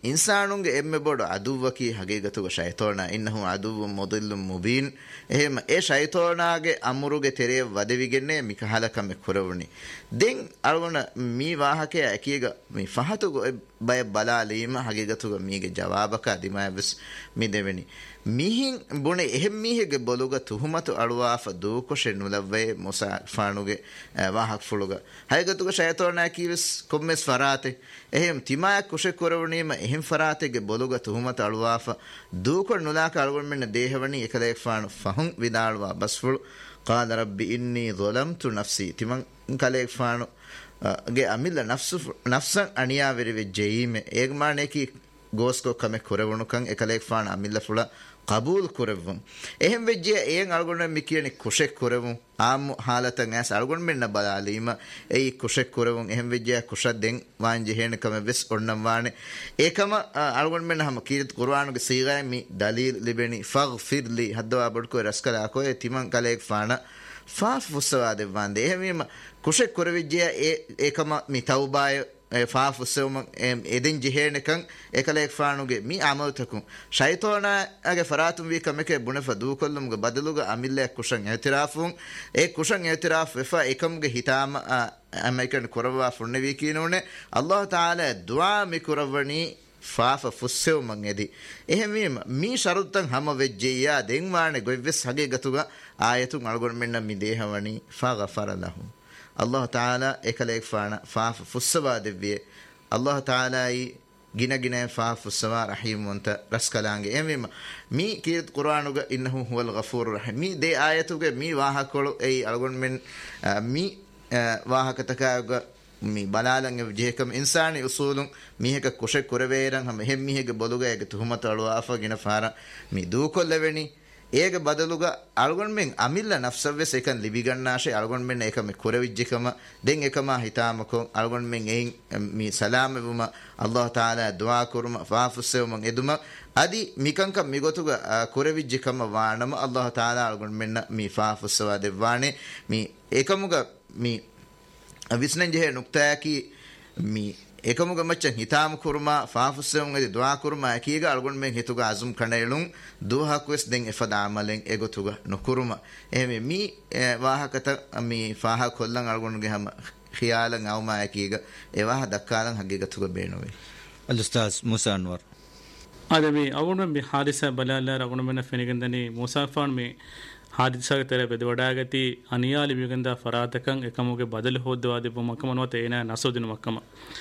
ඉන්සානුන්ගේ එම්මෙ බොඩ අදුවකි හගීගතුග ෂයිතෝනා ඉන්නහු අදුව්වුම් මුදිල්ලුම් මුබීන් එහෙම ඒ ෂයිතෝනාගේ අමුරුගේ තෙරේ වදවිගෙන්නේ මිකහලකම කරවුනි දෙන් අරවන මී වාහකේ ඇකීග මේ ෆහතුග බය බලාලීම හගීගතුග මීගේ ජවාබක දිමාවස් මි දෙවෙනි මිහින් බොනේ එහෙම් මීහෙගේ බොලුග තුහමතු අලුවාෆ දූකොෂෙ නුලව්වේ මොසා ෆානුගේ වාහක් ෆුලුග හයගතුග ෂයිතෝනා කීවස් කොම්මස් ෆරාතේ එහෙම් තිමායක් කුෂෙ කරවුනීම එහෙම් ෆරාතේගේ බොලුග තුහමතු අලුවාෆ දූකො නුලාක අලුවන් මෙන්න දේහවණි එකලෙක් ෆානු ෆහුන් විදාල්වා බස්ෆුල් قال رب إني ظلمت نفسي තිමන් කලෙක් ෆානු ගේ අමිල්ල නෆ්සන් අනියා වෙරි ජෙීම ඒගමානේකි ගෝස්කෝ කම කරවුණුකන් එකලෙක් ෆාන අමිල්ල ෆුල قبول කරවුම් එහෙම් වෙජ්ජේ එයන් අල්ගොන්න මිකියනි කුෂෙක් කරවුම් ආම් හාලතන් ඇස් අල්ගොන්න මෙන්න බලාලීම එයි කුෂෙක් කරවුම් එහෙම් වෙජ්ජේ කුෂක් දෙන් වාන් ජෙහෙන කම වෙස් ඔන්නම් වානේ ඒකම අල්ගොන්න මෙන්න හම කීරත් කුර්ආනුගේ සීගයි මි දලීල් ලිබෙනි ෆග්ෆිර්ලි හද්දවා බඩකෝ රස්කලා කෝ තිමන් කලෙක් ෆාන ෆාෆ් වසවා දෙවන්ද එහෙම කුෂෙක් කරවෙජ්ජේ ඒකම මි තවබාය ෆාෆ් වසවම එදින් ජෙහෙනකන් එකලෙක් ෆානුගේ මි අමල්තකුම් ෂයිතෝනාගේ ෆරාතුම් වී කමකේ බුනෆ දූකොල්ලුම්ගේ බදලුගේ අමිල්ලේ කුෂන් එතිරාෆුම් ඒ කුෂන් එතිරාෆ් වෙෆා එකම්ගේ හිතාම අමයිකන් කරවා ෆුන්නේ වී කිනෝනේ අල්ලාහ් තාලා දුආ මි කරවණි ෆාෆ ෆුස්සෙව මන් එදි එහෙම මී ෂරුත්තන් හැම වෙජ්ජියා දෙන්වානේ ගොයිවස් හගේ ගතුගා ආයතුන් අල්ගොන් මෙන්න මි දේහවණි ෆාගෆර ලහු Allah Ta'ala ekaleek faana faaf fussawaa devviye Allah Ta'ala yi gina faaf fussawaa rahim wanta raskalaange emima mi kiit qur'aanuga innahu huwal ghafurur rahim mi de ayatuge mi wahakolu ei algon men mi wahakataka mi balalan ev jehkam insani usulun miheka koshe koreveran ham hem mihege boluga ege tuhumata alwa afa gina faara mi dukolleveni ඒගේ බදලුග අල්ගොන් මෙන් අමිල්ල නෆ්සවෙස් එකන් ලිබිගන්නාෂේ අල්ගොන් මෙන් එකම කොරවිජ්ජකම දෙන් එකම හිතාමකෝ අල්ගොන් මෙන් එයින් මි සලාම වුම අල්ලාහ් තාලා දුආ කුරුම ෆාෆුස්සෙව මන් එදුම අදි මිකංක මිගොතුග කොරවිජ්ජකම වානම අල්ලාහ් තාලා අල්ගොන් මෙන්න මි ෆාෆුස්සව දෙවානේ මි එකමුග මි විස්නන් ජෙහ නුක්තාකි මි එකමුග මච්චන් හිතාම කුරුමා ෆාෆුස්සෙවුන් එදි දුආ කුරුමා කීග අල්ගොන් මෙන් හිතුග අසුම් කණෙලුන් දුහක් වෙස් දෙන් එෆදාමලෙන් එගොතුග නොකුරුම එහෙම මි වාහකත මි ෆාහ කොල්ලන් අල්ගොන්ගේ හැම ඛියාලන් අවමා කීග ඒවාහ දක්කාලන් හගීගතුග බේනොවේ අල් උස්තාස් මුසා අන්වර් ආදමි අවුන මි හාදිසා බලාලා රගුණ මෙන්න ෆෙනිගන්දනි මුසා ෆාන් මි හාදිසාගේ තර බෙද වඩාගති අනියාලි මිගන්දා ෆරාතකන් එකමුගේ බදල හොද්දවා දෙපො මකමනවත එන නසෝදින මකම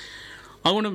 ಅವನು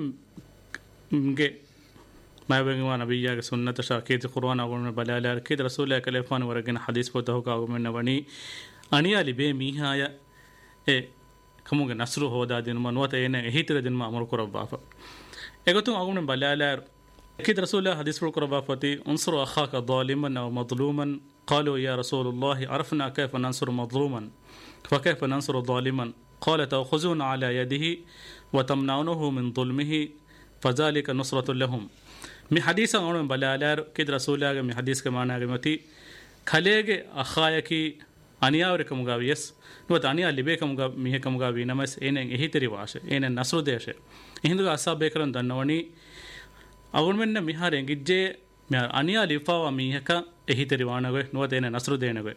ಗೆ ಮಾವೆಂಗವ ನಬಿಯಾಗೆ ಸುನ್ನತ ಶಾಕೀತ್ ಕುರ್ಆನ್ ಅವನು ಬಲಾಲಾರ್ ಕೀದ್ ರಸೂಲ ಕಲೇಫಾನ್ ವರಗಿನ ಹದೀಸ್ ಪೋತ ಹೋಗ ಅವಮೆನ್ನ ವನಿ ಅನಿಯಾಲಿ ಬೇ ಮೀಹಾಯ ಎ ಕಮುಗೆ ನಸ್ರು ಹೋದಾ ದಿನ ಮನವತ ಏನೆ ಹಿತರ ದಿನ ಅಮರು ಕೊರಬಾಫ ಎಗತು ಅವನು ಬಲಾಲಾರ್ ಕೀದ್ ರಸೂಲ ಹದೀಸ್ ಪೋತ ಕೊರಬಾಫತಿ ಉನ್ಸುರು ಅಖಾಕ ظالما او مظلوما قالوا يا رسول الله عرفنا كيف ننصر مظلوما فكيف ننصر ظالما قال تأخذون على يده وتمنعونه من ظلمه فذلك نصرة لهم مي حديث أنهم بلالار كد رسول الله مي حديث كمان أجمعتي خليج أخايكي أنيا ورك مغاويس نوت أنيا لبيك مغاو ميه كمغاوي نمس إنن إهي تري واش إنن نصر ديش إهندو أصاب بكرن دنوني أول من ميهار إنجيجة أنيا لفا وميه كا إهي تري وانغوي نوت إنن نصر دينغوي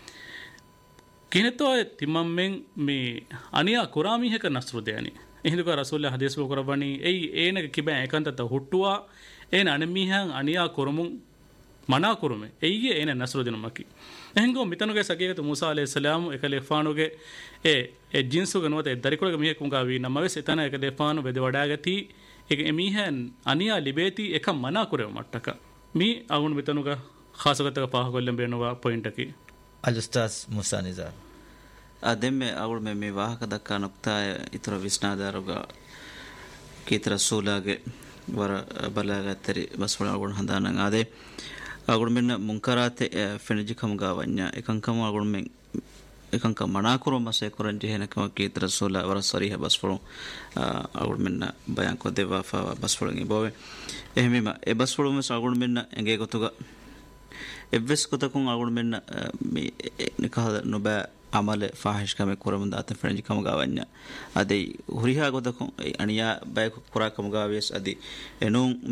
كينتو تمامين مي أنيا كرامي هك نصر دياني එහෙදුක රසූල් හදීස් වකරබණි එයි ඒනක කිබෑ ඒකන්තත හුට්ටුවා ඒන අනමිහන් අනියා කුරුමුන් මනා කුරුමේ එයියේ ඒන නස්රු දිනමකි එහෙන්ගෝ මිතනුගේ සකීගත මූසා අලයිහිස්සලාම් එකලෙෆානුගේ ඒ ජින්සුගේ නොත දරිකොලගේ මිහ කුංගා වී නමවෙස් එතන එකලෙෆානු බෙද වඩාගති එක එමිහන් අනියා ලිබේති එක මනා කුරෙව මට්ටක මී අගුණ මිතනුගේ ખાસගතක පහකොල්ලෙන් බේනවා පොයින්ට් එකේ අල් උස්තාස් මුසා නිසාර් ಅದೆಮ್ಮೆ ಅವಳು ಮೆ ವಾಹಕ ದಕ್ಕ ನುಕ್ತಾಯ ಇತರ ವಿಸ್ನಾದಾರುಗ ಕೀತರ ಸೂಲಾಗೆ ವರ ಬಲಾಗತ್ತರಿ ಬಸ್ವಳ ಅವಳು ಹಂದಾನಂಗ ಅದೇ ಅವಳು ಮೆನ್ನ ಮುಂಕರಾತೆ ಫೆನಜಿ ಕಮಗ ವನ್ಯ ಏಕಂಕಮ ಅವಳು ಮೆ ಏಕಂಕ ಮಣಾಕುರು ಮಸೆ ಕುರಂಜಿ ಹೆನಕಮ ಕೀತರ ಸೂಲ ವರ ಸರಿಹ ಬಸ್ವಳು ಅವಳು ಮೆನ್ನ ಬಯಾಂಕೋ ದೇವಾಫ ಬಸ್ವಳಂಗಿ ಬೋವೆ ಎಹಮಿಮ ಎ ಬಸ್ವಳು ಮೆಸ್ ಅವಳು ಮೆನ್ನ ಎಂಗೆ ಗೊತ್ತುಗ ಎವ್ವೆಸ್ ಗೊತ್ತಕುಂ ಅವಳು ಮೆನ್ನ ಮಿ ನಿಕಹ ನುಬಾ amale fahish kame koram data frenji kam gawanya ade huriha godakon aniya bay kura kam gawes adi enun